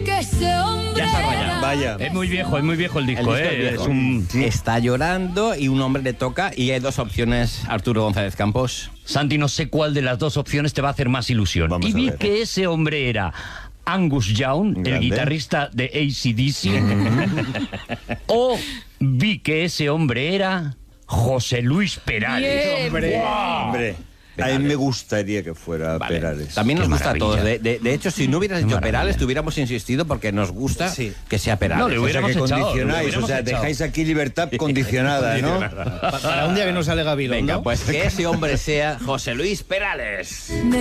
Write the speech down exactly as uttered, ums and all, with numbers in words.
Que ese hombre Ya está rayado. Vaya. Es muy viejo, es muy viejo el disco, El disco ¿eh? es viejo. Es un... Está llorando y un hombre le toca y hay dos opciones, Arturo González Campos. Santi, no sé cuál de las dos opciones te va a hacer más ilusión. Vamos y a vi ver. que ese hombre era Angus Young, el Grande. guitarrista de A C D C, o vi que ese hombre era José Luis Perales. Bien. Hombre. Hombre, a mí me gustaría que fuera Vale. Perales. También nos Qué gusta a todos. maravilla. De, de- de hecho, si no hubieras Qué dicho maravilla. Perales, te hubiéramos insistido porque nos gusta Sí. que sea Perales. No, le O sea, hubiéramos que echado, condicionáis, le o hubiéramos sea, echado. dejáis aquí libertad condicionada, ¿no? Pa- Para un día que no sale Gabilondo. Venga, pues que ese hombre sea José Luis Perales.